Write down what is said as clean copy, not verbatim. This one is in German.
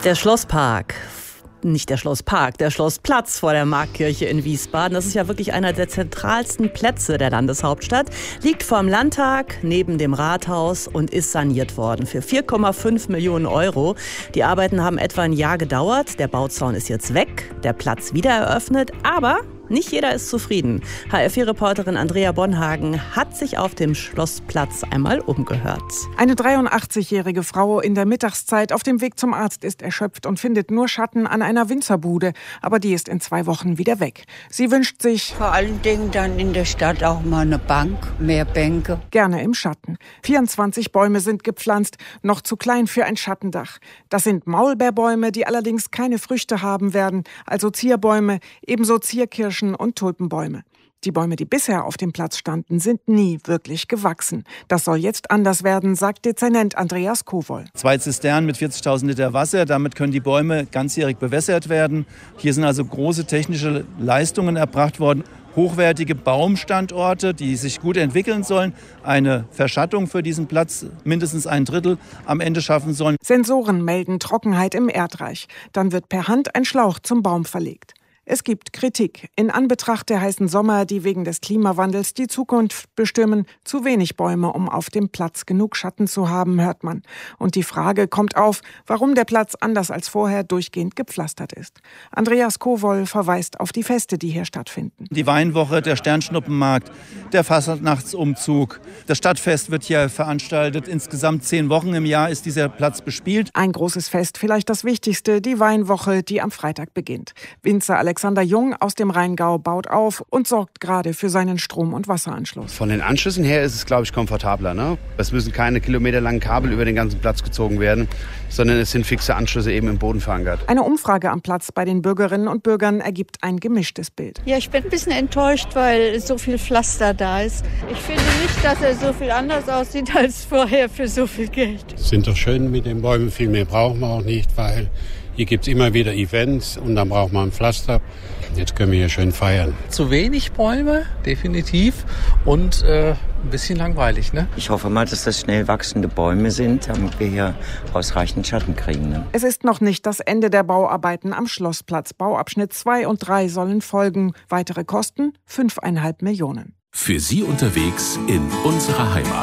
Der Schlosspark. Nicht der Schlosspark, der Schlossplatz vor der Marktkirche in Wiesbaden. Das ist ja wirklich einer der zentralsten Plätze der Landeshauptstadt. Liegt vorm Landtag, neben dem Rathaus und ist saniert worden für 4,5 Millionen Euro. Die Arbeiten haben etwa ein Jahr gedauert. Der Bauzaun ist jetzt weg, der Platz wieder eröffnet, aber nicht jeder ist zufrieden. HR4-Reporterin Andrea Bonhagen hat sich auf dem Schlossplatz einmal umgehört. Eine 83-jährige Frau in der Mittagszeit auf dem Weg zum Arzt ist erschöpft und findet nur Schatten an einer Winzerbude. Aber die ist in 2 Wochen wieder weg. Sie wünscht sich vor allen Dingen dann in der Stadt auch mal eine Bank, mehr Bänke. Gerne im Schatten. 24 Bäume sind gepflanzt, noch zu klein für ein Schattendach. Das sind Maulbeerbäume, die allerdings keine Früchte haben werden, also Zierbäume, ebenso Zierkirschen und Tulpenbäume. Die Bäume, die bisher auf dem Platz standen, sind nie wirklich gewachsen. Das soll jetzt anders werden, sagt Dezernent Andreas Kowol. 2 Zisternen mit 40.000 Liter Wasser, damit können die Bäume ganzjährig bewässert werden. Hier sind also große technische Leistungen erbracht worden. Hochwertige Baumstandorte, die sich gut entwickeln sollen, eine Verschattung für diesen Platz mindestens 1/3 am Ende schaffen sollen. Sensoren melden Trockenheit im Erdreich. Dann wird per Hand ein Schlauch zum Baum verlegt. Es gibt Kritik. In Anbetracht der heißen Sommer, die wegen des Klimawandels die Zukunft bestimmen, zu wenig Bäume, um auf dem Platz genug Schatten zu haben, hört man. Und die Frage kommt auf, warum der Platz anders als vorher durchgehend gepflastert ist. Andreas Kowol verweist auf die Feste, die hier stattfinden. Die Weinwoche, der Sternschnuppenmarkt, der Fastnachtsumzug. Das Stadtfest wird hier veranstaltet. Insgesamt 10 Wochen im Jahr ist dieser Platz bespielt. Ein großes Fest, vielleicht das wichtigste, die Weinwoche, die am Freitag beginnt. Winzer Alexander Jung aus dem Rheingau baut auf und sorgt gerade für seinen Strom- und Wasseranschluss. Von den Anschlüssen her ist es, glaube ich, komfortabler. Ne? Es müssen keine kilometerlangen Kabel über den ganzen Platz gezogen werden, sondern es sind fixe Anschlüsse eben im Boden verankert. Eine Umfrage am Platz bei den Bürgerinnen und Bürgern ergibt ein gemischtes Bild. Ja, ich bin ein bisschen enttäuscht, weil so viel Pflaster da ist. Ich finde nicht, dass er so viel anders aussieht als vorher für so viel Geld. Es sind doch schön mit den Bäumen, viel mehr brauchen wir auch nicht, weil hier gibt es immer wieder Events und dann braucht man ein Pflaster. Jetzt können wir hier schön feiern. Zu wenig Bäume, definitiv. Und ein bisschen langweilig, ne? Ich hoffe mal, dass das schnell wachsende Bäume sind, damit wir hier ausreichend Schatten kriegen. Ne? Es ist noch nicht das Ende der Bauarbeiten am Schlossplatz. Bauabschnitt 2 und 3 sollen folgen. Weitere Kosten 5,5 Millionen. Für Sie unterwegs in unserer Heimat.